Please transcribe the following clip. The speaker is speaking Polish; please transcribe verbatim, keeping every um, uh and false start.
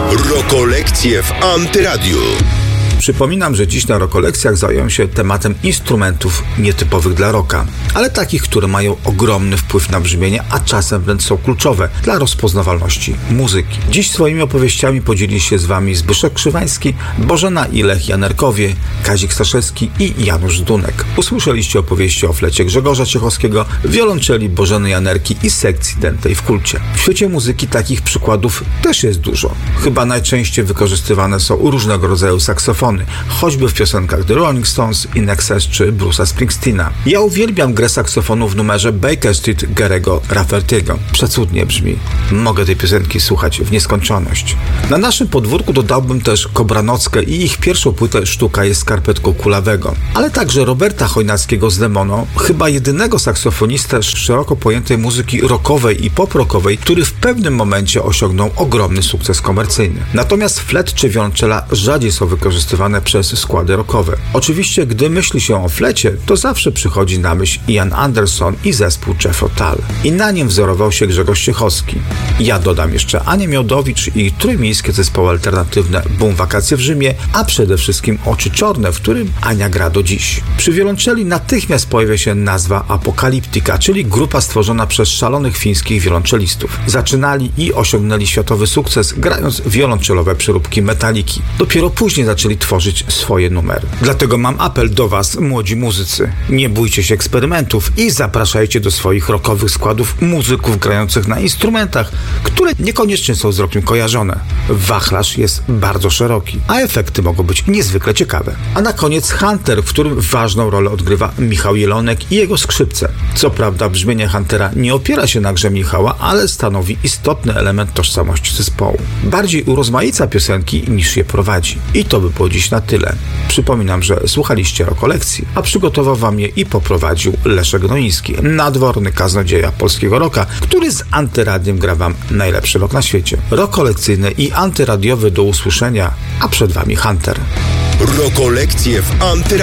Rokolekcje w Antyradiu. Przypominam, że dziś na Rokolekcjach zająłem się tematem instrumentów nietypowych dla rocka, ale takich, które mają ogromny wpływ na brzmienie, a czasem wręcz są kluczowe dla rozpoznawalności muzyki. Dziś swoimi opowieściami podzieli się z Wami Zbyszek Krzywański, Bożena i Lech Janerkowie, Kazik Staszewski i Janusz Dunek. Usłyszeliście opowieści o flecie Grzegorza Ciechowskiego, wiolonczeli Bożeny Janerki i sekcji dętej w Kulcie. W świecie muzyki takich przykładów też jest dużo. Chyba najczęściej wykorzystywane są różnego rodzaju saksofony, choćby w piosenkach The Rolling Stones, In Excess czy Bruce'a Springsteena. Ja uwielbiam grę saksofonu w numerze Baker Street Gary'ego Rafferty'ego. Przecudnie brzmi. Mogę tej piosenki słuchać w nieskończoność. Na naszym podwórku dodałbym też Kobranockę i ich pierwszą płytę Sztuka jest skarpetką kulawego, ale także Roberta Chojnackiego z Demono, chyba jedynego saksofonistę szeroko pojętej muzyki rockowej i pop-rockowej, który w pewnym momencie osiągnął ogromny sukces komercyjny. Natomiast flet czy wiolonczela rzadziej są wykorzystywane przez składy rockowe. Oczywiście, gdy myśli się o flecie, to zawsze przychodzi na myśl Ian Anderson i zespół Jethro Tull. I na nim wzorował się Grzegorz Ciechowski. Ja dodam jeszcze Anię Miodowicz i trójmiejskie zespoły alternatywne Boom Wakacje w Rzymie, a przede wszystkim Oczy Czorne, w którym Ania gra do dziś. Przy wiolonczeli natychmiast pojawia się nazwa Apokaliptyka, czyli grupa stworzona przez szalonych fińskich wiolonczelistów. Zaczynali i osiągnęli światowy sukces, grając wiolonczelowe przeróbki Metaliki. Dopiero później zaczęli tworzyć swoje numery. Dlatego mam apel do Was, młodzi muzycy. Nie bójcie się eksperymentów i zapraszajcie do swoich rockowych składów muzyków grających na instrumentach, które niekoniecznie są z rockiem kojarzone. Wachlarz jest bardzo szeroki, a efekty mogą być niezwykle ciekawe. A na koniec Hunter, w którym ważną rolę odgrywa Michał Jelonek i jego skrzypce. Co prawda brzmienie Huntera nie opiera się na grze Michała, ale stanowi istotny element tożsamości zespołu. Bardziej urozmaica piosenki niż je prowadzi. I to by było dziś na tyle. Przypominam, że słuchaliście Rokolekcji, a przygotował Wam je i poprowadził Leszek Noiński, nadworny kaznodzieja polskiego rocka, który z Antyradiem gra Wam najlepszy rock na świecie. Rokolekcyjny i antyradiowy do usłyszenia, a przed Wami Hunter. Rokolekcje w Antyradiu.